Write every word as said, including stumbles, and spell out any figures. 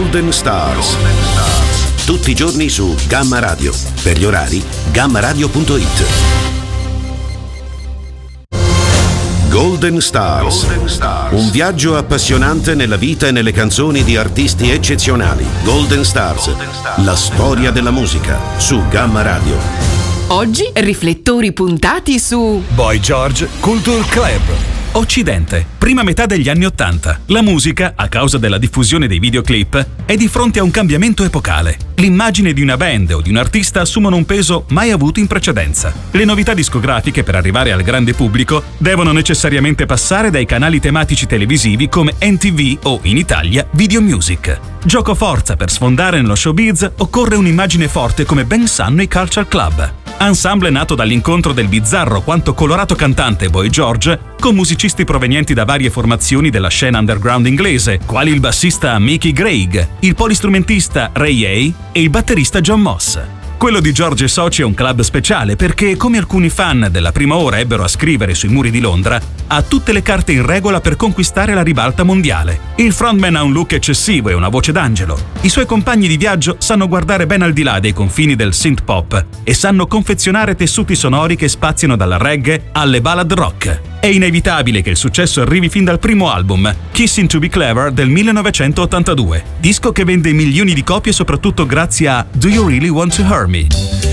Golden Stars. Tutti i giorni su Gamma Radio. Per gli orari, gamma radio punto it. Golden Stars. Golden Stars. Un viaggio appassionante nella vita e nelle canzoni di artisti eccezionali. Golden Stars. Golden Stars. La storia della musica su Gamma Radio. Oggi riflettori puntati su Boy George Culture Club. Occidente, prima metà degli anni Ottanta. La musica, a causa della diffusione dei videoclip, è di fronte a un cambiamento epocale. L'immagine di una band o di un artista assumono un peso mai avuto in precedenza. Le novità discografiche, per arrivare al grande pubblico, devono necessariamente passare dai canali tematici televisivi come N T V o, in Italia, Video Music. Gioco forza, per sfondare nello showbiz occorre un'immagine forte come ben sanno i Culture Club. Ensemble nato dall'incontro del bizzarro quanto colorato cantante Boy George con musicisti provenienti da varie formazioni della scena underground inglese, quali il bassista Mickey Gregg, il polistrumentista Ray Hay e il batterista John Moss. Quello di George e Soci è un club speciale perché, come alcuni fan della prima ora ebbero a scrivere sui muri di Londra, ha tutte le carte in regola per conquistare la ribalta mondiale. Il frontman ha un look eccessivo e una voce d'angelo. I suoi compagni di viaggio sanno guardare ben al di là dei confini del synth pop e sanno confezionare tessuti sonori che spaziano dal reggae alle ballad rock. È inevitabile che il successo arrivi fin dal primo album, Kissing to be Clever del millenovecentottantadue, disco che vende milioni di copie soprattutto grazie a Do You Really Want to Hurt Me?